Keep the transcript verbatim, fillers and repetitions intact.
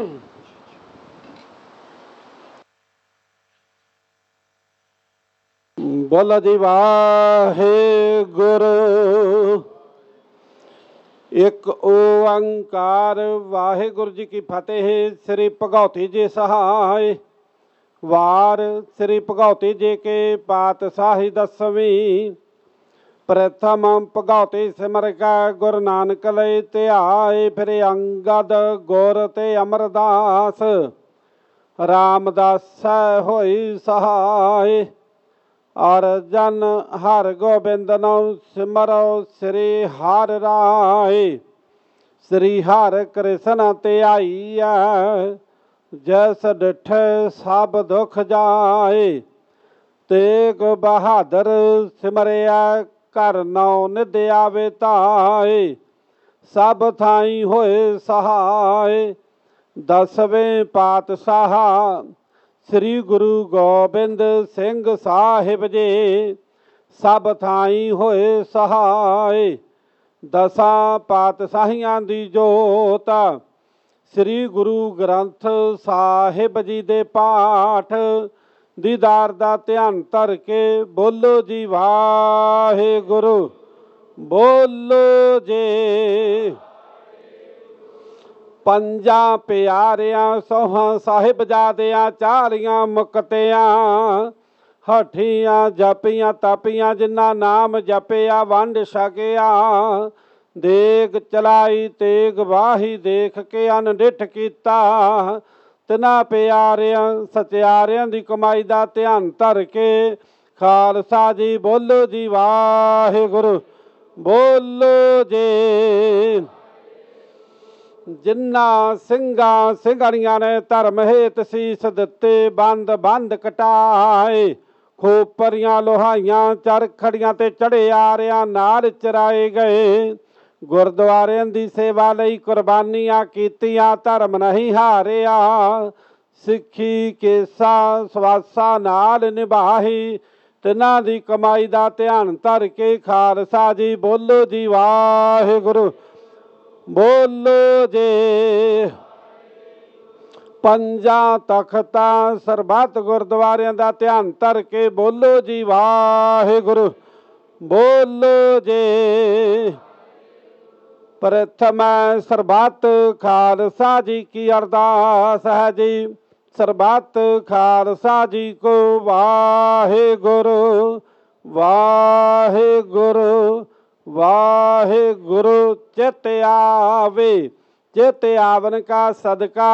बोलो जी वाहेगुरु। एक ओंकार वाहेगुरु जी की फतेह। श्री भगौती जी सहाय। वार श्री भगौती जी के पातशाही दसवीं। प्रथम भगौती सिमर का गुरु नानक लय ध्याए। फिर अंगद गुर ते अमरदास रामदास होई सहाय। और जन हर गोबिंद नौ सिमरो श्री हर राय। श्री हर कृष्ण त्याईया जैस डिठ सब दुख जाए। तेग बहादुर सिमरिया कर नौ निध आवे ताए। सब थाई होए सहाय। दसवें पातशाह श्री गुरु गोबिंद सिंह साहिब जी सब थाई होए सहाय। दसां पातशाहियां दी जोत श्री गुरु ग्रंथ साहिब जी दे पाठ दीदार दा ध्यान धर के बोलो जी वाहेगुरु। बोलो जे पंजा प्यारियां सोहां साहिबजादियां चालियां मुक्तियां। हठियां जपियां तपियां जिन्ना नाम जपिया वंड छकिया। देग चलाई तेग वाही देख के अनडिठ कीता। तिना प्यारियां सत्यारियां दी कमाई दा ध्यान धर के खालसा जी बोलो जी वाहेगुरु। बोलो जे जिन्ना ਸਿੰਘਾਂ ਸਿੰਘਣੀਆਂ ने धर्म हेत सीस दिते बंद बंद कटाए। खोपरियां लोहाइयां चरखड़ियां ते चढ़े आरियां नाल चराए गए। गुरद्वारिਆਂ ਦੀ सेवा ਲਈ कुर्बानियां कीतियां धर्म नहीं हारिया। सिखी केसा सवासा नाल निभाही तिन्हां दी कमाई दा ध्यान धर के खालसा जी बोलो जी वाहेगुरु। बोलो जे पंजा तख्ता सरबत गुरद्वारिਆਂ ਦਾ ध्यान धर के बोलो जी वाहेगुरु। बोलो जे प्रथम सरबत खालसा जी की अरदास है जी। सरबत खालसा जी को वाहेगुरु वाहेगुरु वाहेगुरु। चित आवे चित आवन का सदका